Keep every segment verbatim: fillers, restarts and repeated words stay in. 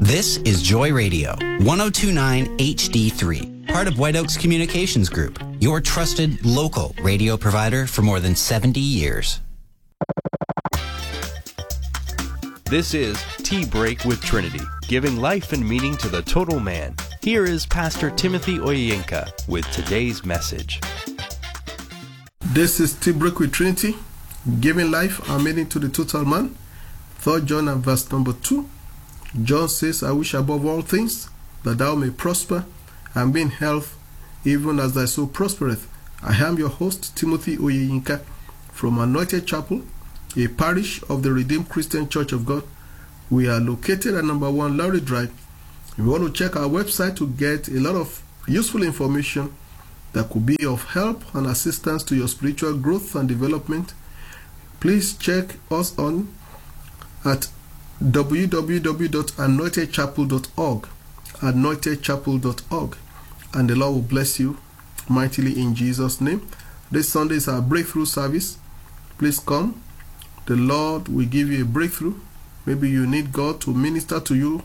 This is Joy Radio, one oh two point nine H D three, part of White Oaks Communications Group, your trusted local radio provider for more than seventy years. This is Tea Break with Trinity, giving life and meaning to the total man. Here is Pastor Timothy Oyinka with today's message. This is Tea Break with Trinity, giving life and meaning to the total man. Third John and verse number two. John says, I wish above all things that thou may prosper and be in health, even as thy soul prospereth. I am your host, Timothy Oyinka, from Anointed Chapel, a parish of the Redeemed Christian Church of God. We are located at number one Lowry Drive. If you want to check our website to get a lot of useful information that could be of help and assistance to your spiritual growth and development, please check us on at w w w dot anointed chapel dot org, anointed chapel dot org, and the Lord will bless you mightily in Jesus' name. This Sunday is our breakthrough service. Please come. The Lord will give you a breakthrough. Maybe you need God to minister to you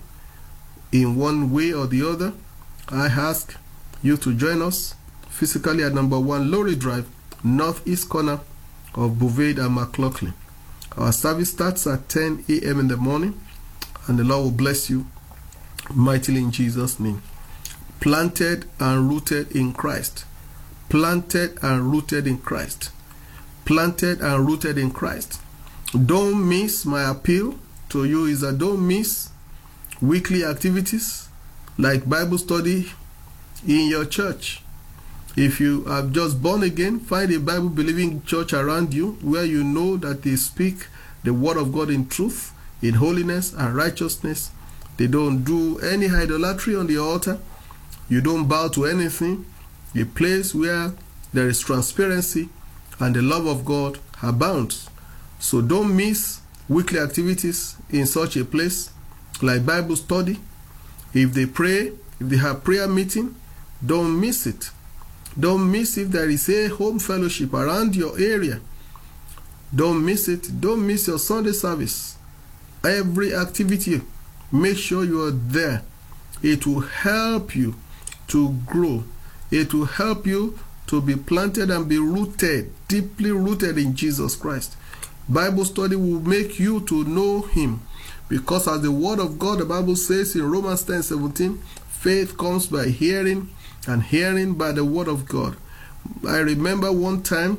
in one way or the other. I ask you to join us physically at number one Lowry Drive, northeast corner of Bouvade and McLaughlin. Our service starts at ten a m in the morning, and the Lord will bless you mightily in Jesus' name. Planted and rooted in Christ. Planted and rooted in Christ. Planted and rooted in Christ. Don't miss my appeal to you is that don't miss weekly activities like Bible study in your church. If you have just born again, find a Bible-believing church around you where you know that they speak the word of God in truth, in holiness and righteousness. They don't do any idolatry on the altar. You don't bow to anything. A place where there is transparency and the love of God abounds. So don't miss weekly activities in such a place like Bible study. If they pray, if they have prayer meeting, don't miss it. Don't miss if there is a home fellowship around your area. Don't miss it. Don't miss your Sunday service. Every activity, make sure you are there. It will help you to grow. It will help you to be planted and be rooted, deeply rooted in Jesus Christ. Bible study will make you to know Him. Because as the word of God, the Bible says in Romans ten seventeen, faith comes by hearing, and hearing by the word of God. I remember one time,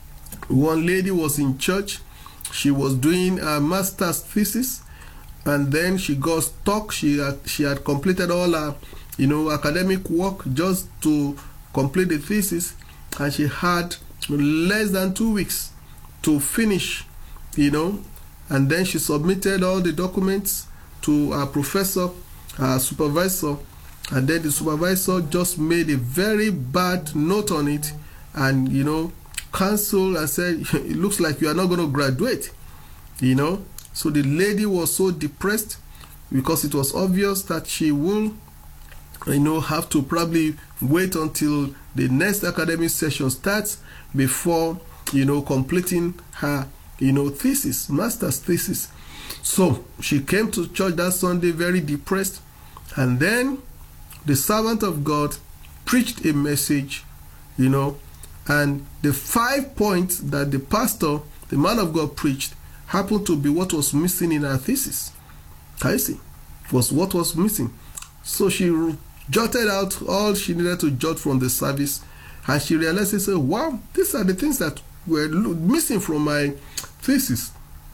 one lady was in church. She was doing a master's thesis, and then she got stuck. She had, she had completed all her, you know, academic work just to complete the thesis, and she had less than two weeks to finish, you know, and then she submitted all the documents to her professor, her supervisor. And then the supervisor just made a very bad note on it and, you know, canceled and said, it looks like you are not going to graduate, you know. So the lady was so depressed because it was obvious that she will, you know, have to probably wait until the next academic session starts before, you know, completing her, you know, thesis, master's thesis. So she came to church that Sunday very depressed, and then the servant of God preached a message, you know, and the five points that the pastor, the man of God, preached happened to be what was missing in her thesis. I see. Was what was missing. So she jotted out all she needed to jot from the service, and she realized, she said, wow, these are the things that were missing from my thesis.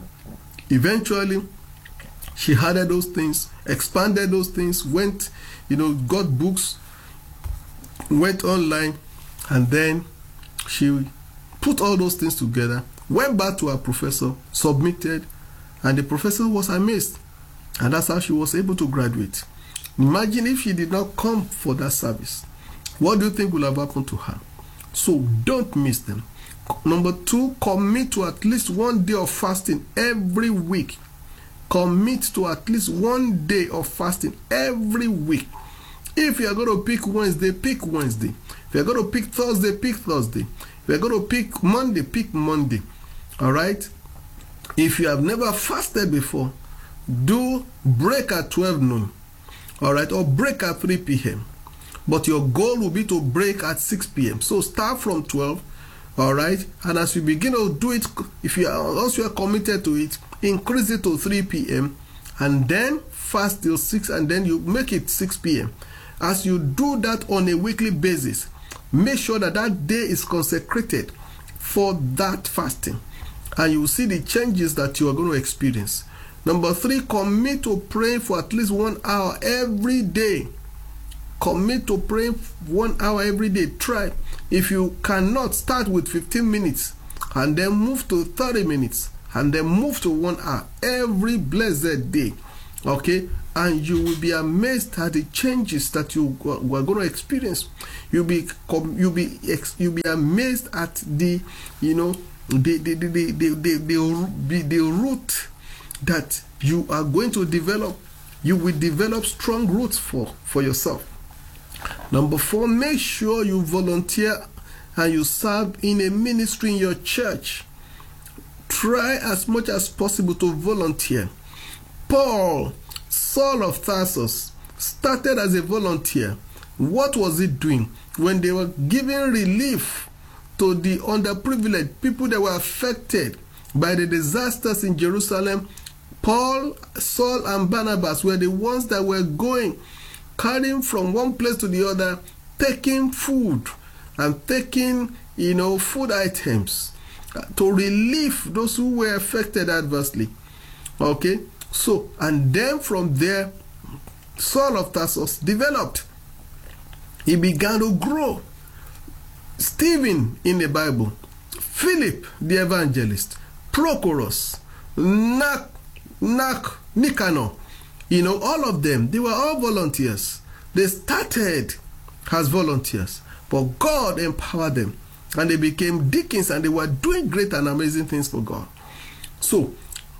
Eventually, she added those things, expanded those things, went, you know, got books, went online, and then she put all those things together, went back to her professor, submitted, and the professor was amazed. And that's how she was able to graduate. Imagine if she did not come for that service. What do you think will have happened to her? So don't miss them. Number two, commit to at least one day of fasting every week. Commit to at least one day of fasting every week. If you are going to pick Wednesday, pick Wednesday. If you are going to pick Thursday, pick Thursday. If you are going to pick Monday, pick Monday. All right? If you have never fasted before, do break at twelve noon. all right, or break at three p.m. But your goal will be to break at six p.m. So start from twelve, all right, and as you begin to do it, if you are also committed to it, increase it to three p.m. and then fast till six, and then you make it six p.m. As you do that on a weekly basis, make sure that that day is consecrated for that fasting, and you will see the changes that you are going to experience. Number three, commit to praying for at least one hour every day. Commit to praying one hour every day. Try. If you cannot, start with fifteen minutes and then move to thirty minutes and then move to one hour every blessed day. Okay? And you will be amazed at the changes that you are going to experience. You'll be you'll be you'll be amazed at the you know the the the the the, the, the, the root that you are going to develop. You will develop strong roots for for yourself. Number four, make sure you volunteer and you serve in a ministry in your church. Try as much as possible to volunteer. Paul, Saul of Tarsus, started as a volunteer. What was he doing? When they were giving relief to the underprivileged people that were affected by the disasters in Jerusalem, Paul, Saul, and Barnabas were the ones that were going, carrying from one place to the other, taking food and taking, you know, food items to relieve those who were affected adversely. Okay? So, and then from there, Saul of Tarsus developed. He began to grow. Stephen in the Bible, Philip the evangelist, Prochorus, Nak, Nak, Nicanor, you know, all of them, they were all volunteers. They started as volunteers, but God empowered them and they became deacons and they were doing great and amazing things for God. So,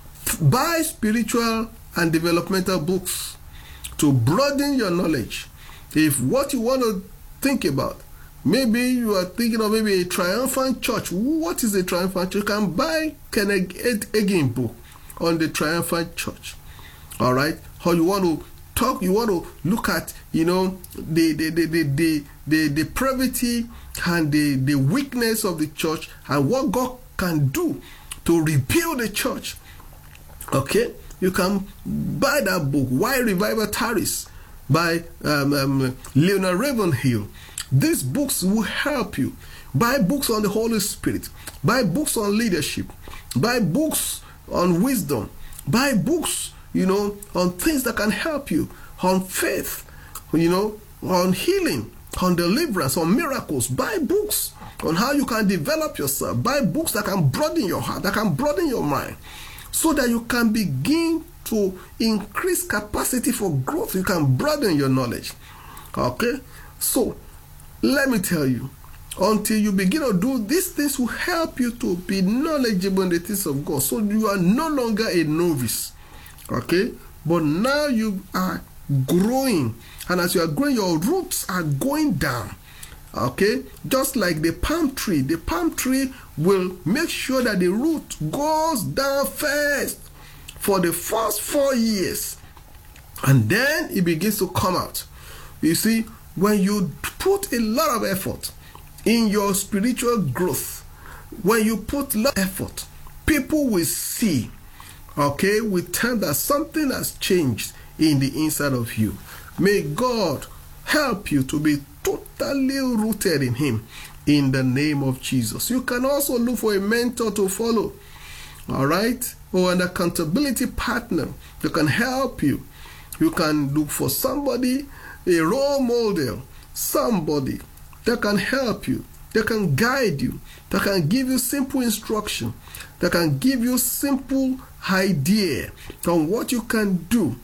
buy spiritual and developmental books to broaden your knowledge. If what you want to think about, maybe you are thinking of maybe a triumphant church. What is a triumphant church? You can buy Kenneth Hagin book on the triumphant church. All right? Or you want to talk, you want to look at, you know, the the the the the, the, the pravity and the, the weakness of the church and what God can do to rebuild the church. Okay? You can buy that book, Why Revival Tarries, by um, um, Leonard Ravenhill. These books will help you. Buy books on the Holy Spirit. Buy books on leadership. Buy books on wisdom. Buy books, you know, on things that can help you, on faith, you know, on healing, on deliverance, on miracles. Buy books on how you can develop yourself. Buy books that can broaden your heart, that can broaden your mind, so that you can begin to increase capacity for growth. You can broaden your knowledge. Okay? So, let me tell you, until you begin to do these things will help you to be knowledgeable in the things of God. So you are no longer a novice. Okay? But now you are growing. And as you are growing, your roots are going down. Okay? Just like the palm tree. The palm tree will make sure that the root goes down first for the first four years. And then it begins to come out. You see, when you put a lot of effort in your spiritual growth, when you put a lot of effort, people will see, okay, with time that something has changed in the inside of you. May God help you to be totally rooted in Him in the name of Jesus. You can also look for a mentor to follow, all right, or an accountability partner that can help you. You can look for somebody, a role model, somebody that can help you, that can guide you, that can give you simple instruction, that can give you simple idea on what you can do.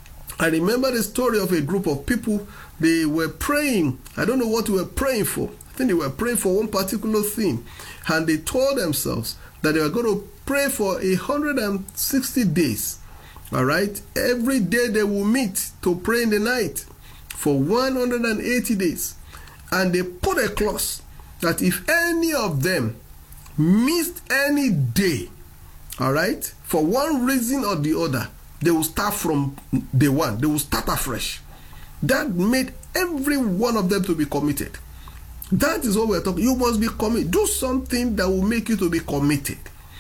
I remember the story of a group of people. They were praying. I don't know what they were praying for. I think they were praying for one particular thing. And they told themselves that they were going to pray for one hundred sixty days. All right? Every day they will meet to pray in the night for one hundred eighty days. And they put a clause that if any of them missed any day, all right, for one reason or the other, they will start from day one. They will start afresh. That made every one of them to be committed. That is what we're talking. You must be committed. Do something that will make you to be committed.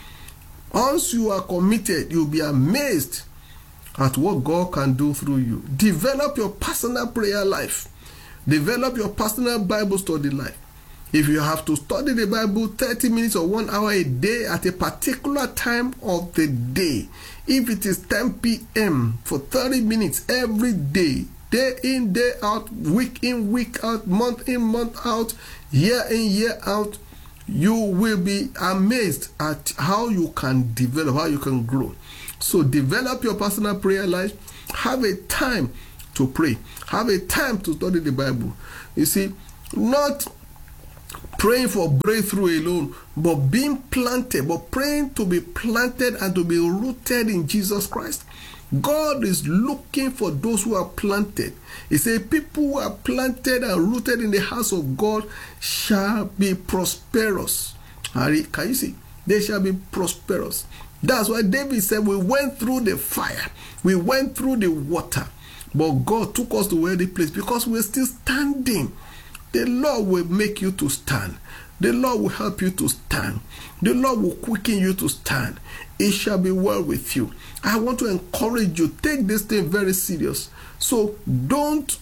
Once you are committed, you'll be amazed at what God can do through you. Develop your personal prayer life. Develop your personal Bible study life. If you have to study the Bible thirty minutes or one hour a day at a particular time of the day, if it is ten p m for thirty minutes every day, day in, day out, week in, week out, month in, month out, year in, year out, you will be amazed at how you can develop, how you can grow. So develop your personal prayer life. Have a time to pray. Have a time to study the Bible. You see, not praying for breakthrough alone, but being planted, but praying to be planted and to be rooted in Jesus Christ. God is looking for those who are planted. He said, people who are planted and rooted in the house of God shall be prosperous. Can you see? They shall be prosperous. That's why David said, we went through the fire, we went through the water, but God took us to a wealthy place because we're still standing. The Lord will make you to stand. The Lord will help you to stand. The Lord will quicken you to stand. It shall be well with you. I want to encourage you. Take this thing very serious. So don't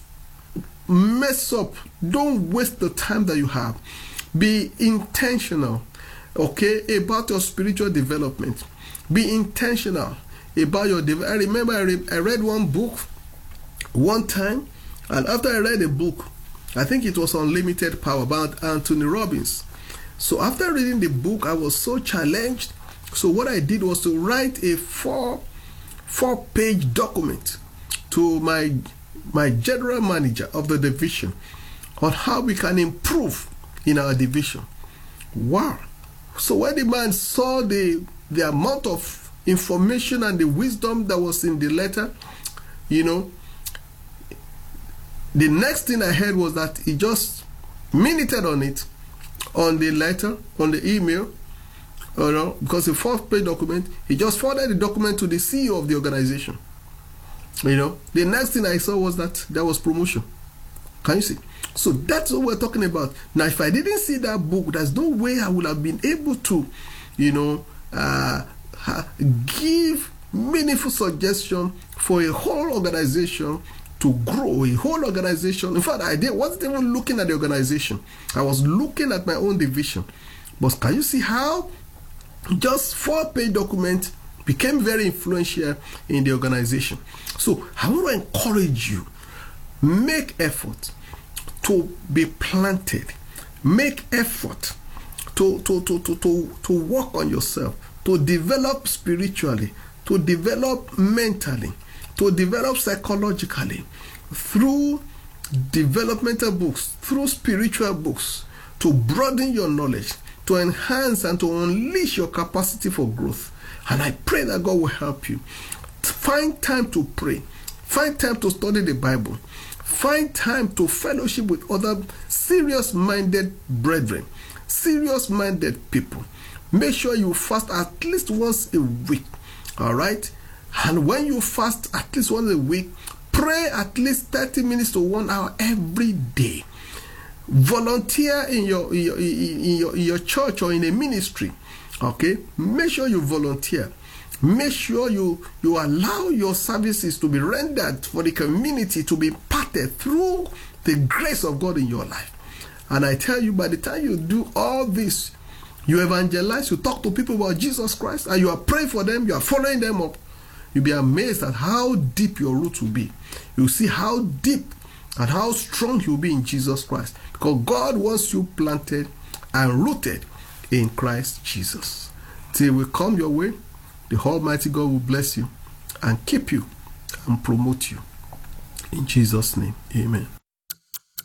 mess up. Don't waste the time that you have. Be intentional, okay, about your spiritual development. Be intentional about your development. I remember I, re I read one book one time, and after I read a book, I think it was Unlimited Power about Anthony Robbins. So after reading the book, I was so challenged. So what I did was to write a four four page document to my my general manager of the division on how we can improve in our division. Wow. So when the man saw the the amount of information and the wisdom that was in the letter, you know, the next thing I heard was that he just minuted on it, on the letter, on the email, you know, because the fourth page document, he just forwarded the document to the C E O of the organization. You know, the next thing I saw was that there was promotion. Can you see? So that's what we're talking about. Now, if I didn't see that book, there's no way I would have been able to, you know, uh, give meaningful suggestion for a whole organization to grow, a whole organization. In fact, I did, wasn't even looking at the organization. I was looking at my own division. But can you see how just four-page document became very influential in the organization? So I want to encourage you, make effort to be planted. Make effort to, to, to, to, to, to work on yourself, to develop spiritually, to develop mentally, to develop psychologically, through developmental books, through spiritual books, to broaden your knowledge, to enhance and to unleash your capacity for growth. And I pray that God will help you. Find time to pray. Find time to study the Bible. Find time to fellowship with other serious-minded brethren, serious-minded people. Make sure you fast at least once a week, all right? And when you fast at least once a week, pray at least thirty minutes to one hour every day. Volunteer in your, in your, in your, in your church or in a ministry, okay? Make sure you volunteer. Make sure you, you allow your services to be rendered for the community, to be imparted through the grace of God in your life. And I tell you, by the time you do all this, you evangelize, you talk to people about Jesus Christ, and you are praying for them, you are following them up, you'll be amazed at how deep your roots will be. You'll see how deep and how strong you'll be in Jesus Christ. Because God wants you planted and rooted in Christ Jesus. Till we come your way, the Almighty God will bless you and keep you and promote you. In Jesus' name, amen.